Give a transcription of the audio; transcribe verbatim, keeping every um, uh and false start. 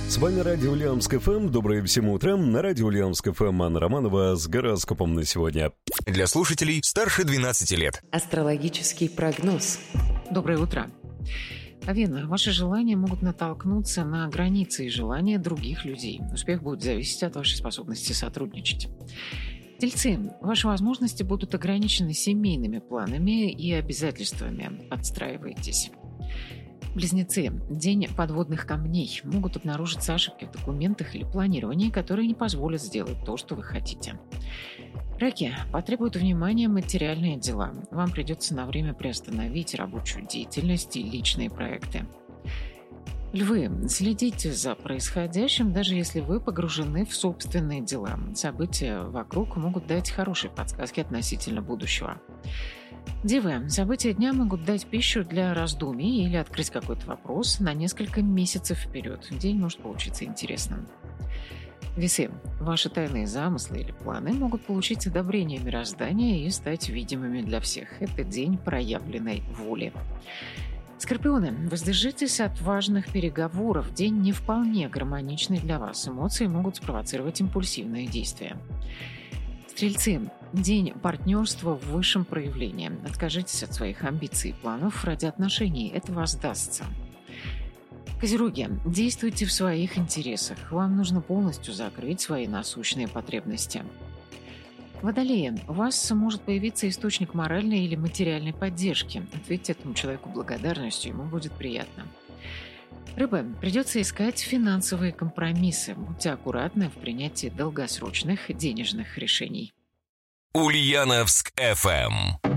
С вами Радио Ульяновск эф эм. Доброе всем утро. На Радио Ульяновск эф эм Анна Романова с гороскопом на сегодня. Для слушателей старше двенадцати лет. Астрологический прогноз. Доброе утро. Овен, ваши желания могут натолкнуться на границы и желания других людей. Успех будет зависеть от вашей способности сотрудничать. Тельцы, ваши возможности будут ограничены семейными планами и обязательствами. Подстраивайтесь. Близнецы, день подводных камней. Могут обнаружиться ошибки в документах или планировании, которые не позволят сделать то, что вы хотите. Раки, потребуют внимания материальные дела. Вам придется на время приостановить рабочую деятельность и личные проекты. Львы, следите за происходящим, даже если вы погружены в собственные дела. События вокруг могут дать хорошие подсказки относительно будущего. Девы, события дня могут дать пищу для раздумий или открыть какой-то вопрос на несколько месяцев вперед. День может получиться интересным. Весы, ваши тайные замыслы или планы могут получить одобрение мироздания и стать видимыми для всех. Это день проявленной воли. Скорпионы, воздержитесь от важных переговоров. День не вполне гармоничный для вас. Эмоции могут спровоцировать импульсивные действия. Стрельцы, день партнерства в высшем проявлении. Откажитесь от своих амбиций и планов ради отношений. Это воздастся. Козероги, действуйте в своих интересах. Вам нужно полностью закрыть свои насущные потребности. Водолеи, у вас может появиться источник моральной или материальной поддержки. Ответьте этому человеку благодарностью, ему будет приятно. Рыбы, придется искать финансовые компромиссы. Будьте аккуратны в принятии долгосрочных денежных решений. Ульяновск эф эм.